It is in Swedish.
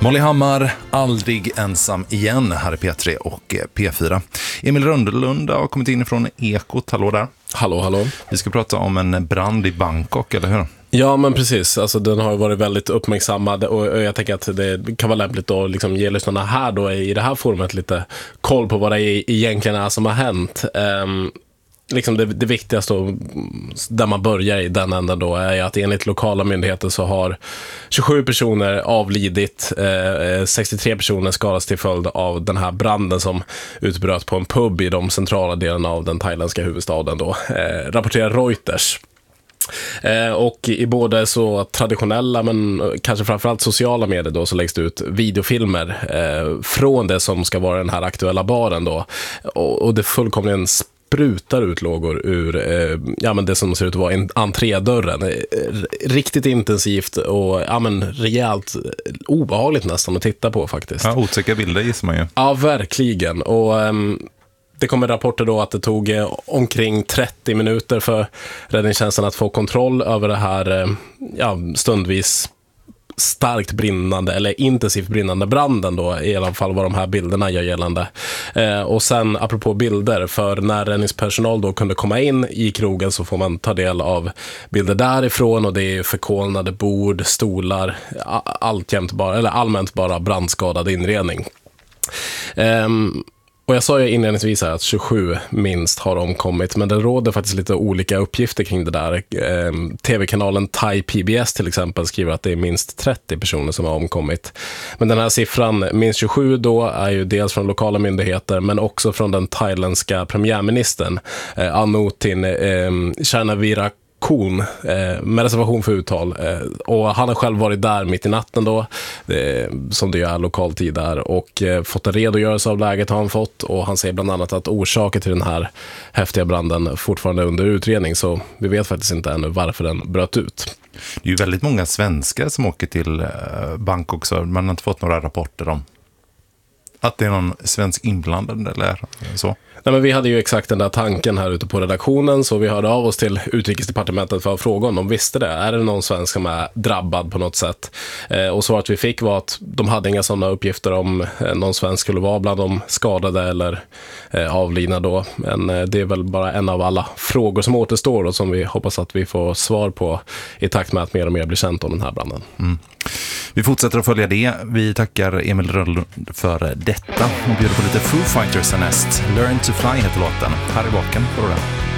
Molly Hammar, aldrig ensam igen, här är P3 och P4. Emil Röndelund har kommit in från Ekot, hallå där. Hallå. Vi ska prata om en brand i Bangkok, eller hur? Ja, men precis. Alltså, den har varit väldigt uppmärksammad och jag tänker att det kan vara lämpligt att liksom ge lyssnarna här då i det här forumet lite koll på vad det egentligen är som har hänt. Liksom det viktigaste då, där man börjar i den änden då, är att enligt lokala myndigheter så har 27 personer avlidit, 63 personer skadats till följd av den här branden som utbröt på en pub i de centrala delarna av den thailändska huvudstaden då, rapporterar Reuters. Och i både så traditionella men kanske framförallt sociala medier då, så läggs det ut videofilmer från det som ska vara den här aktuella baren då, och det fullkomligen sprutar ut lågor ur men det som ser ut att vara entrédörren. Riktigt intensivt och rejält obehagligt nästan att titta på faktiskt. Ja, otäcka bilder gissar man ju. Ja, verkligen. Och det kommer rapporter då att det tog omkring 30 minuter för räddningstjänsten att få kontroll över det här stundvis starkt brinnande eller intensivt brinnande branden då, i alla fall vad de här bilderna gör gällande. Och sen apropå bilder, för när räddningspersonal då kunde komma in i krogen så får man ta del av bilder därifrån, och det är förkolnade bord, stolar, allmänt bara brandskadad inredning. Och jag sa ju inledningsvis här att 27 minst har omkommit, men det råder faktiskt lite olika uppgifter kring det där. TV-kanalen Thai PBS till exempel skriver att det är minst 30 personer som har omkommit. Men den här siffran, minst 27 då, är ju dels från lokala myndigheter men också från den thailändska premiärministern Anutin Charnavirakul, med reservation för uttal, och han har själv varit där mitt i natten då, som det är lokal tid där, och fått en redogörelse av läget har han fått, och han säger bland annat att orsaken till den här häftiga branden fortfarande är under utredning, så vi vet faktiskt inte ännu varför den bröt ut. Det är ju väldigt många svenskar som åker till Bangkok, så man har inte fått några rapporter om att det är någon svensk inblandad eller så. Nej, men vi hade ju exakt den där tanken här ute på redaktionen, så vi hörde av oss till Utrikesdepartementet för att fråga om de visste det. Är det någon svensk som är drabbad på något sätt? Och svaret vi fick var att de hade inga sådana uppgifter om någon svensk skulle vara bland de skadade eller avlidna då. Men det är väl bara en av alla frågor som återstår och som vi hoppas att vi får svar på i takt med att mer och mer blir känt om den här branden. Mm. Vi fortsätter att följa det. Vi tackar Emil Rönndelund för detta och bjuder på lite Foo Fighters härnäst. Learn to Fly heter låten. Här i baken får du den.